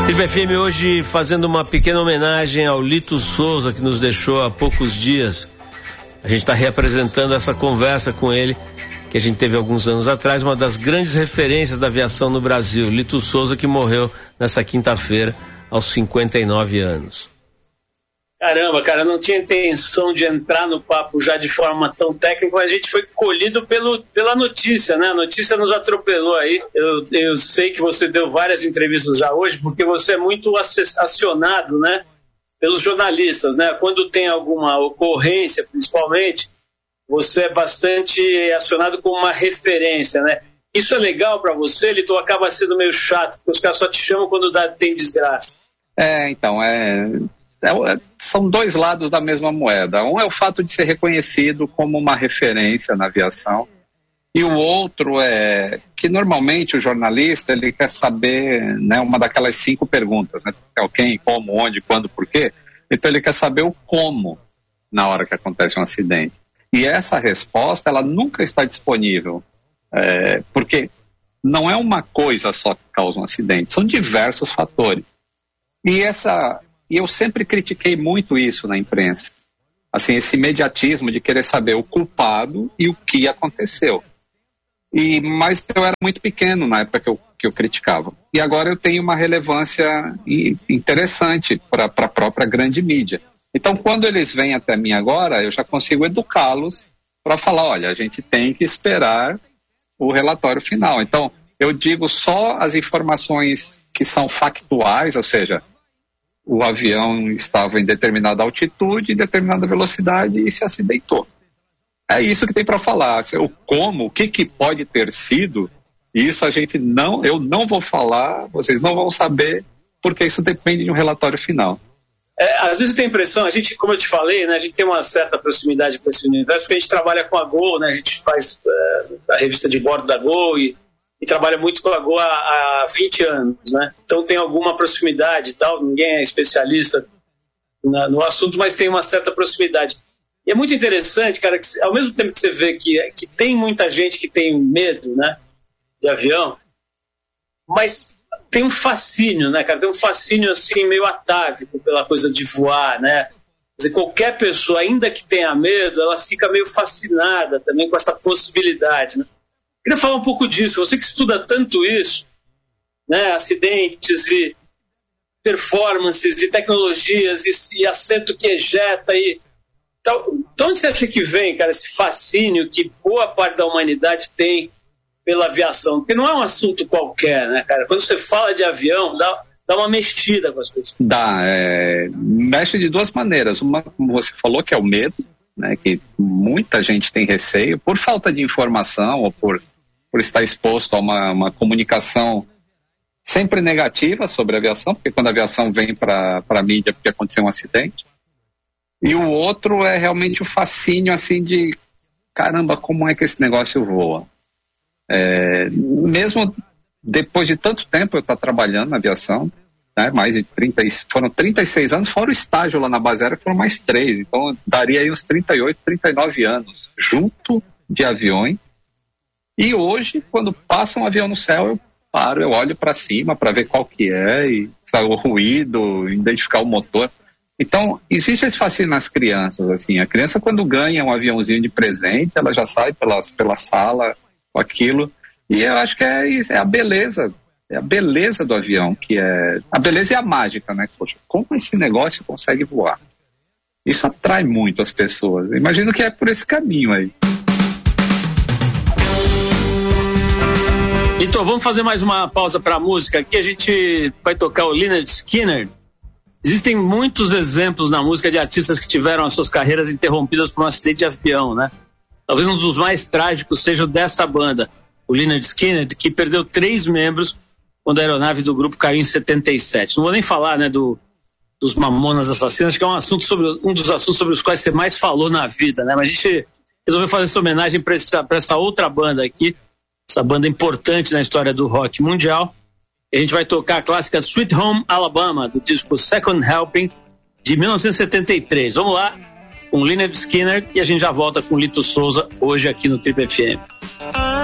Trip FM hoje fazendo uma pequena homenagem ao Lito Souza, que nos deixou há poucos dias. A gente está reapresentando essa conversa com ele, que a gente teve alguns anos atrás, uma das grandes referências da aviação no Brasil, Lito Souza, que morreu nessa quinta-feira, aos 59 anos. Caramba, cara, não tinha intenção de entrar no papo já de forma tão técnica, mas a gente foi colhido pela notícia, né? A notícia nos atropelou aí. Eu sei que você deu várias entrevistas já hoje, porque você é muito acionado, né? Pelos jornalistas, né? Quando tem alguma ocorrência, principalmente, você é bastante acionado como uma referência, né? Isso é legal pra você, Lito, acaba sendo meio chato, porque os caras só te chamam quando tem desgraça. São dois lados da mesma moeda. Um é o fato de ser reconhecido como uma referência na aviação, e o outro é que normalmente o jornalista ele quer saber, né, uma daquelas 5 perguntas, né? Quem, como, onde, quando, por quê. Então ele quer saber o como na hora que acontece um acidente. E essa resposta ela nunca está disponível, porque não é uma coisa só que causa um acidente, são diversos fatores. E eu sempre critiquei muito isso na imprensa. Assim, esse imediatismo de querer saber o culpado e o que aconteceu. Mas eu era muito pequeno na época que eu criticava. E agora eu tenho uma relevância interessante para a própria grande mídia. Então, quando eles vêm até mim agora, eu já consigo educá-los para falar, olha, a gente tem que esperar o relatório final. Então, eu digo só as informações que são factuais, ou seja, o avião estava em determinada altitude, em determinada velocidade e se acidentou. É isso que tem para falar. O como, o que pode ter sido, isso eu não vou falar, vocês não vão saber, porque isso depende de um relatório final. Às vezes eu tenho a impressão, a gente, como eu te falei, né, a gente tem uma certa proximidade com esse universo, porque a gente trabalha com a Gol, né, a gente faz a revista de bordo da Gol e trabalha muito com a Gol há 20 anos, né? Então tem alguma proximidade e tal, ninguém é especialista no assunto, mas tem uma certa proximidade. E é muito interessante, cara, que ao mesmo tempo que você vê que tem muita gente que tem medo, né, de avião, mas tem um fascínio, né, cara? Tem um fascínio, assim, meio atávico pela coisa de voar, né? Quer dizer, qualquer pessoa, ainda que tenha medo, ela fica meio fascinada também com essa possibilidade, né? Queria falar um pouco disso. Você que estuda tanto isso, né, acidentes e performances e tecnologias e assento que ejeta e tal. Então, onde você acha que vem, cara, esse fascínio que boa parte da humanidade tem pela aviação? Porque não é um assunto qualquer, né, cara? Quando você fala de avião, dá uma mexida com as coisas. Mexe de duas maneiras. Uma, como você falou, que é o medo, né, que muita gente tem receio por falta de informação ou por estar exposto a uma comunicação sempre negativa sobre a aviação, porque quando a aviação vem para a mídia porque aconteceu um acidente. E o outro é realmente o fascínio, assim, de caramba, como é que esse negócio voa? Mesmo depois de tanto tempo eu estar trabalhando na aviação, né, foram 36 anos, fora o estágio lá na base aérea, foram mais 3, então daria aí uns 38, 39 anos, junto de aviões. E hoje, quando passa um avião no céu, eu paro, eu olho para cima para ver qual que é, e sabe, o ruído, identificar o motor. Então, existe esse fascínio nas crianças, assim. A criança, quando ganha um aviãozinho de presente, ela já sai pela sala com aquilo. E eu acho que é isso, é a beleza do avião, que é... A beleza e a mágica, né? Poxa, como esse negócio consegue voar? Isso atrai muito as pessoas. Imagino que é por esse caminho aí. Então, vamos fazer mais uma pausa para a música. Aqui a gente vai tocar o Lynyrd Skynyrd. Existem muitos exemplos na música de artistas que tiveram as suas carreiras interrompidas por um acidente de avião, né? Talvez um dos mais trágicos seja o dessa banda, o Lynyrd Skynyrd, que perdeu 3 membros quando a aeronave do grupo caiu em 77. Não vou nem falar, né, dos Mamonas Assassinas, que é um dos assuntos sobre os quais você mais falou na vida, né? Mas a gente resolveu fazer essa homenagem para essa outra banda aqui, essa banda importante na história do rock mundial. E a gente vai tocar a clássica Sweet Home Alabama, do disco Second Helping, de 1973. Vamos lá, com Lynyrd Skynyrd, e a gente já volta com Lito Souza, hoje aqui no Trip FM.